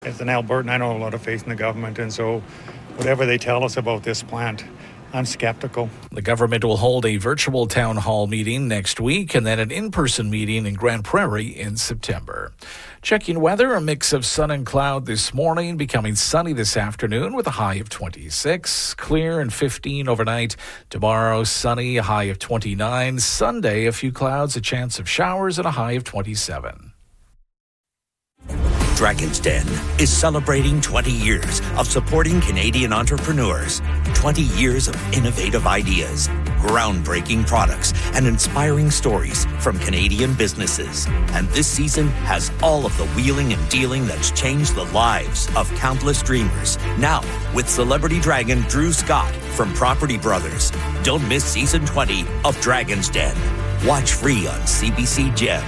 As an Albertan, I don't have a lot of faith in the government, and so whatever they tell us about this plant, I'm skeptical. The government will hold a virtual town hall meeting next week and then an in-person meeting in Grand Prairie in September. Checking weather, a mix of sun and cloud this morning, becoming sunny this afternoon with a high of 26. Clear and 15 overnight. Tomorrow, sunny, a high of 29. Sunday, a few clouds, a chance of showers, and a high of 27. Dragon's Den is celebrating 20 years of supporting Canadian entrepreneurs, 20 years of innovative ideas, groundbreaking products, and inspiring stories from Canadian businesses. And this season has all of the wheeling and dealing that's changed the lives of countless dreamers. Now, with celebrity dragon Drew Scott from Property Brothers. Don't miss season 20 of Dragon's Den. Watch free on CBC Gem.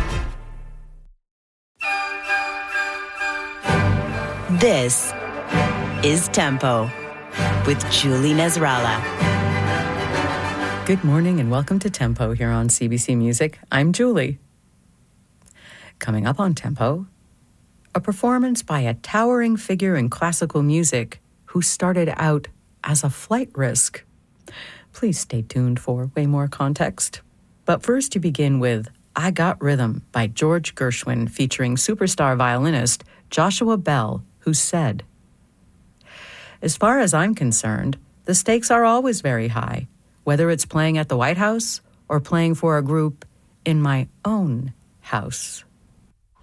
This is Tempo with Julie Nasrallah. Good morning and welcome to Tempo here on CBC Music. I'm Julie. Coming up on Tempo, a performance by a towering figure in classical music who started out as a flight risk. Please stay tuned for way more context. But first you begin with I Got Rhythm by George Gershwin featuring superstar violinist Joshua Bell, who said, "As far as I'm concerned, the stakes are always very high, whether it's playing at the White House or playing for a group in my own house."